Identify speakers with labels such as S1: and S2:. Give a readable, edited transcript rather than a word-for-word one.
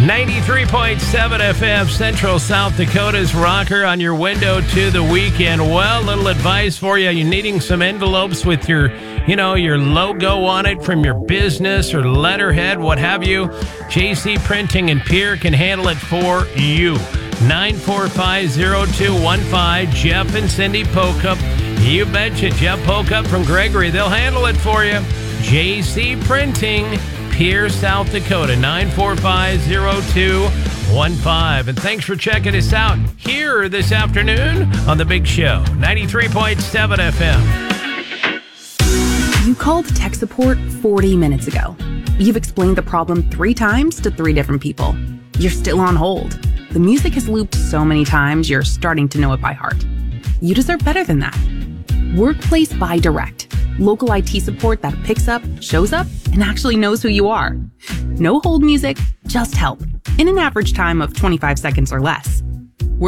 S1: 93.7 FM, Central South Dakota's rocker on your window to the weekend. Well, little advice for you. You're needing some envelopes with your logo on it from your business or letterhead, what have you. JC Printing and Pierre can handle it for you. 945-0215, Jeff and Cindy Pocup. You betcha, Jeff Pocup from Gregory. They'll handle it for you. JC Printing, Pierre, South Dakota, 945-0215. And thanks for checking us out here this afternoon on The Big Show, 93.7 FM.
S2: You called tech support 40 minutes ago. You've explained the problem 3 times to 3 different people. You're still on hold. The music has looped so many times, you're starting to know it by heart. You deserve better than that. Workplace by Direct. Local IT support that picks up, shows up, and actually knows who you are. No hold music, just help. In an average time of 25 seconds or less.